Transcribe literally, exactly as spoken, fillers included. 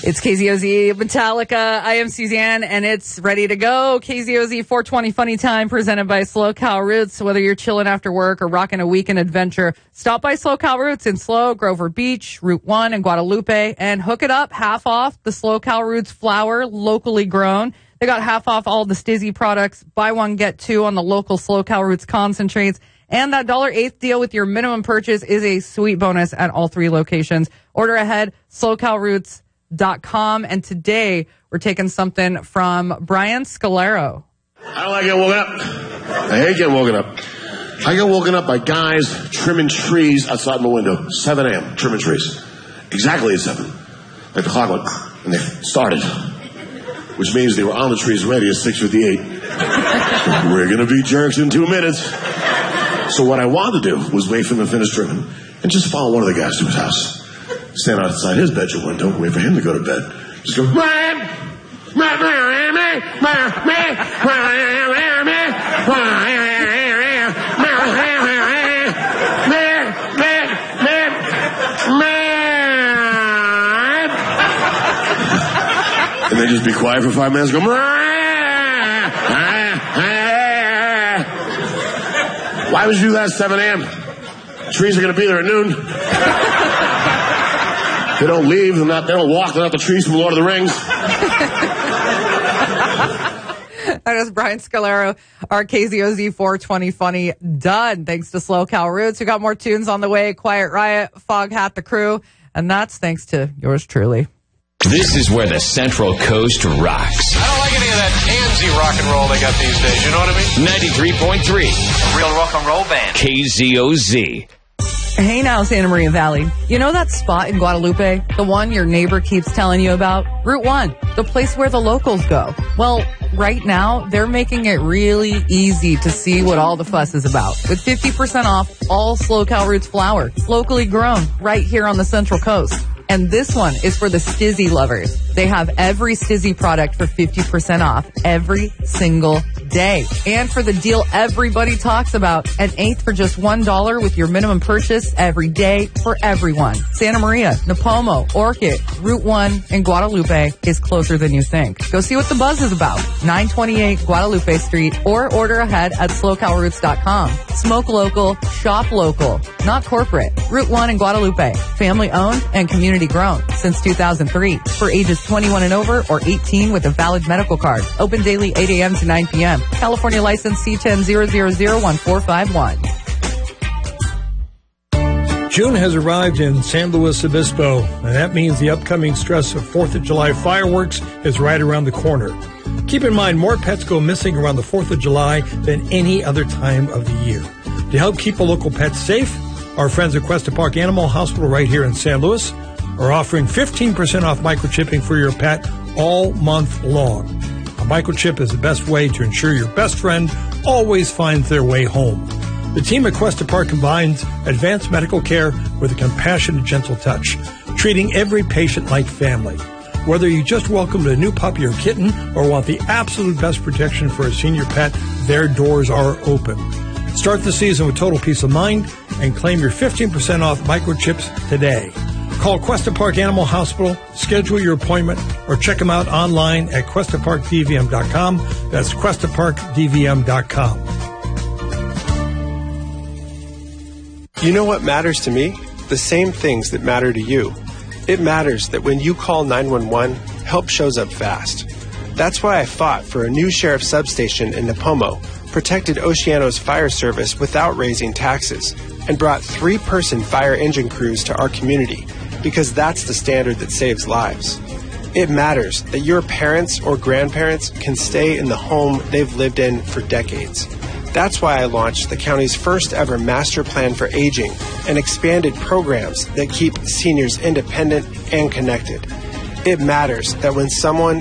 It's K Z O Z Metallica. I am Suzanne, and it's ready to go. K Z O Z four twenty Funny Time presented by Slow Cal Roots. Whether you're chilling after work or rocking a weekend adventure, stop by Slow Cal Roots in Slow, Grover Beach, Route one, and Guadalupe, and hook it up half off the Slow Cal Roots flour, locally grown. They got half off all the Stizzy products. Buy one, get two on the local Slow Cal Roots concentrates. And that dollar eighth deal with your minimum purchase is a sweet bonus at all three locations. Order ahead, slow cal roots dot com. And today we're taking something from Brian Scalero. I don't like getting woken up. I hate getting woken up. I get woken up by guys trimming trees outside my window. seven a.m. trimming trees. Exactly at seven. Like the clock went, and they started. Which means they were on the trees ready at six fifty-eight. We're going to be jerks in two minutes. So what I wanted to do was wait for him to finish trimming and just follow one of the guys to his house. Stand outside his bedroom window, wait for him to go to bed. Just go, Mom! And then just be quiet for five minutes, go, why would you do that at seven a.m.? Trees are going to be there at noon. They don't leave. They're not, they don't walk. They're not the trees from Lord of the Rings. That is Brian Scalero, our K Z O Z four twenty Funny done. Thanks to Slow Cal Roots. We got more tunes on the way. Quiet Riot, Fog Hat the Crew. And that's thanks to yours truly. This is where the Central Coast rocks. I don't like any of that handsy rock and roll they got these days, you know what I mean? ninety-three point three. A real rock and roll band. K Z O Z. Hey now, Santa Maria Valley. You know that spot in Guadalupe? The one your neighbor keeps telling you about? Route one, the place where the locals go. Well, right now, they're making it really easy to see what all the fuss is about. With fifty percent off all Slow Cal Roots flour, locally grown, right here on the Central Coast. And this one is for the Stizzy lovers. They have every Stizzy product for fifty percent off every single day. And for the deal everybody talks about, an eighth for just one dollar with your minimum purchase every day for everyone. Santa Maria, Napomo, Orchid, Route one, and Guadalupe is closer than you think. Go see what the buzz is about. nine twenty-eight Guadalupe Street or order ahead at slow cal roots dot com. Smoke local, shop local, not corporate. Route one in Guadalupe. Family owned and community grown since two thousand three. For ages twenty-one and over or eighteen with a valid medical card. Open daily eight a.m. to nine p.m. California license C ten zero zero zero one four five one. June has arrived in San Luis Obispo, and that means the upcoming stress of fourth of July fireworks is right around the corner. Keep in mind, more pets go missing around the fourth of July than any other time of the year. To help keep a local pet safe, our friends at Cuesta Park Animal Hospital right here in San Luis are offering fifteen percent off microchipping for your pet all month long. A microchip is the best way to ensure your best friend always finds their way home. The team at Cuesta Park combines advanced medical care with a compassionate, gentle touch, treating every patient like family. Whether you just welcomed a new puppy or kitten or want the absolute best protection for a senior pet, their doors are open. Start the season with total peace of mind and claim your fifteen percent off microchips today. Call Cuesta Park Animal Hospital, schedule your appointment, or check them out online at cuesta park d v m dot com. That's cuesta park d v m dot com. You know what matters to me? The same things that matter to you. It matters that when you call nine one one, help shows up fast. That's why I fought for a new sheriff substation in Napomo, protected Oceano's fire service without raising taxes, and brought three-person fire engine crews to our community, because that's the standard that saves lives. It matters that your parents or grandparents can stay in the home they've lived in for decades. That's why I launched the county's first ever master plan for aging and expanded programs that keep seniors independent and connected. It matters that when someone